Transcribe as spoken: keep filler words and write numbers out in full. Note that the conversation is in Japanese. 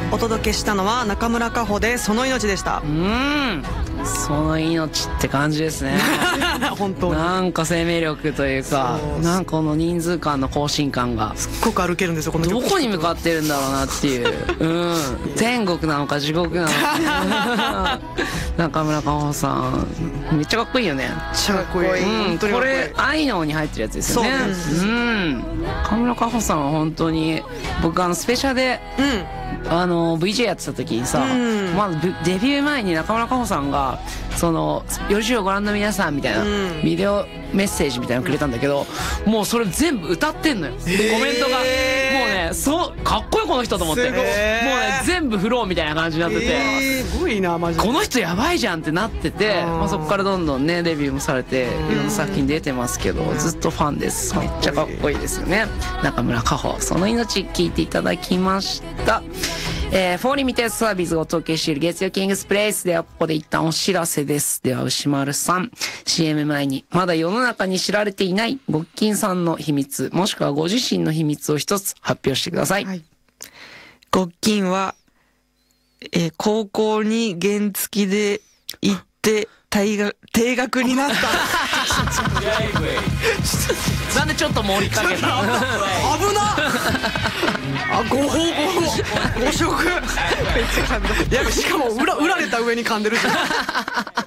お届けしたのは中村佳穂でその命でした。 うーん、その命って感じですね本当になんか生命力というか、なんかこの人数間の更新感がすっごく歩けるんですよこの曲。 どこに向かってるんだろうなっていううん天国なのか地獄なのか中村佳穂さんめっちゃかっこいいよね。 めっちゃかっこいい、 うん、 本当にこれ「愛の」に入ってるやつですよね。 そうです、 うん、中村佳穂さんは本当に僕あのスペシャでうんあの ブイジェー やってた時にさ、 うんまずデビュー前に中村佳穂さんがその「よりしをご覧の皆さん」みたいな、 うん、 ビデオメッセージみたいなのくれたんだけど、もうそれ全部歌ってんのよ、コメントがもうね、そうかっこいいこの人と思って、もうね全部フローみたいな感じになってて、 えー、すごいなマジでこの人やばいじゃんってなってて、まあ、そこからどんどんねデビューもされていろんな作品出てますけど、ずっとファンです。めっちゃかっこいいですよね。中村佳穂その命聞いていただきました。えー、フォーリミテッドサービスをお届けしている月曜キングスプレイスではここで一旦お知らせです。では牛丸さん シーエム 前にまだ世の中に知られていないごっきんさんの秘密もしくはご自身の秘密を一つ発表してください。 はい、ごっきんは、えー、高校に原付きで行って退学定額になったなんでちょっと盛りかけた危なあ、ご報告ご食めっちゃ噛んだ。いやしかも裏裏れた上に噛んでるじゃん